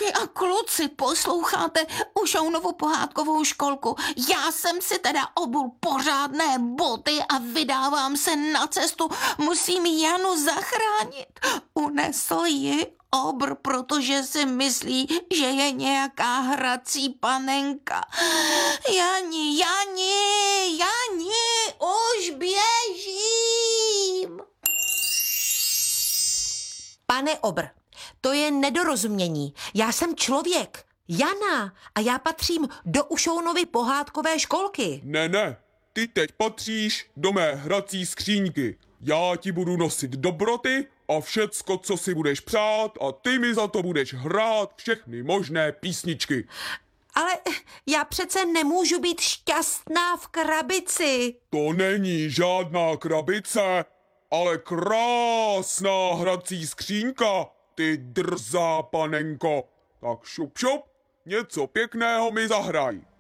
Holky a kluci, posloucháte Ušounovu pohádkovou školku. Já jsem si teda obul pořádné boty a vydávám se na cestu. Musím Janu zachránit. Unesl ji obr, protože si myslí, že je nějaká hrací panenka. Jani, už běžím. Pane obr, to je nedorozumění. Já jsem člověk, Jana, a já patřím do Ušounovy pohádkové školky. Ne, ty teď patříš do mé hrací skříňky. Já ti budu nosit dobroty a všecko, co si budeš přát, a ty mi za to budeš hrát všechny možné písničky. Ale já přece nemůžu být šťastná v krabici. To není žádná krabice, ale krásná hrací skřínka, ty drzá panenko. Tak šup, něco pěkného mi zahraj.